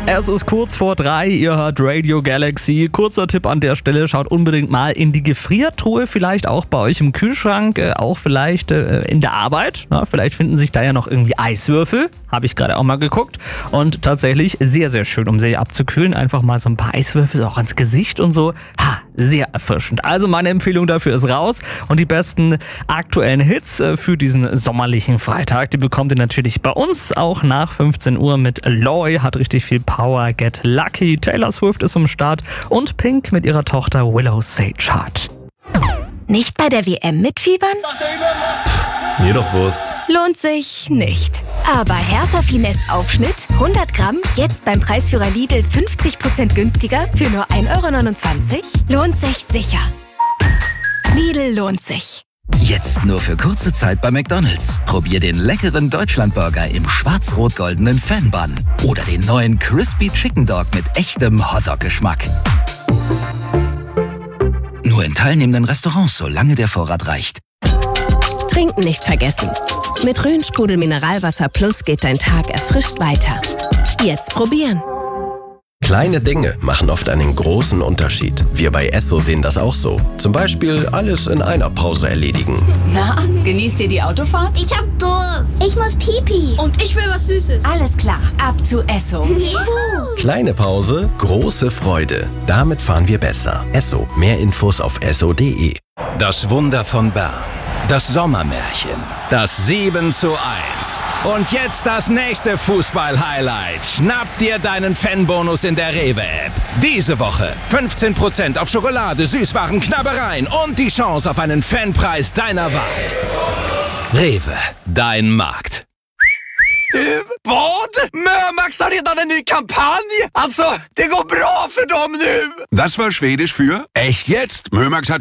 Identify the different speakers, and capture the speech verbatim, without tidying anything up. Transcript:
Speaker 1: Es ist kurz vor drei, ihr hört Radio Galaxy. Kurzer Tipp an der Stelle, schaut unbedingt mal in die Gefriertruhe, vielleicht auch bei euch im Kühlschrank, äh, auch vielleicht äh, in der Arbeit. Na, vielleicht finden sich da ja noch irgendwie Eiswürfel, habe ich gerade auch mal geguckt. Und tatsächlich sehr, sehr schön, um sich abzukühlen. Einfach mal so ein paar Eiswürfel auch ans Gesicht und so. Ha, sehr erfrischend. Also meine Empfehlung dafür ist raus. Und die besten aktuellen Hits äh, für diesen sommerlichen Freitag, die bekommt ihr natürlich bei uns auch nach fünfzehn Uhr mit Loy, hat richtig viel Power, Get Lucky, Taylor Swift ist am Start und Pink mit ihrer Tochter Willow Sage hat.
Speaker 2: Nicht bei der W M mitfiebern?
Speaker 3: Mir doch Wurst.
Speaker 2: Lohnt sich nicht. Aber Hertha Finesse Aufschnitt hundert Gramm, jetzt beim Preisführer Lidl fünfzig Prozent günstiger für nur ein Euro neunundzwanzig? Lohnt sich sicher. Lidl lohnt sich.
Speaker 4: Jetzt nur für kurze Zeit bei McDonald's. Probier den leckeren Deutschlandburger im schwarz-rot-goldenen Fan-Bun. Oder den neuen Crispy Chicken Dog mit echtem Hotdog-Geschmack. Nur in teilnehmenden Restaurants, solange der Vorrat reicht.
Speaker 5: Trinken nicht vergessen. Mit Rhön-Sprudel Mineralwasser Plus geht dein Tag erfrischt weiter. Jetzt probieren.
Speaker 6: Kleine Dinge machen oft einen großen Unterschied. Wir bei Esso sehen das auch so. Zum Beispiel alles in einer Pause erledigen.
Speaker 7: Na, genießt ihr die Autofahrt?
Speaker 8: Ich hab Durst. Ich muss Pipi.
Speaker 7: Und ich will was Süßes.
Speaker 2: Alles klar, ab zu Esso.
Speaker 8: Juhu.
Speaker 6: Kleine Pause, große Freude. Damit fahren wir besser. Esso. Mehr Infos auf esso punkt de.
Speaker 9: Das Wunder von Bern. Das Sommermärchen. Das sieben zu eins. Und jetzt das nächste Fußball-Highlight. Schnapp dir deinen Fanbonus in der Rewe-App. Diese Woche fünfzehn Prozent auf Schokolade, Süßwaren, Knabbereien und die Chance auf einen Fanpreis deiner Wahl. Rewe, dein Markt.
Speaker 10: Du, vad? Mömax har redan en ny kampanj! Alltså, det går bra för dem nu!
Speaker 11: Das war Schwedisch für echt jetzt. Mömax hat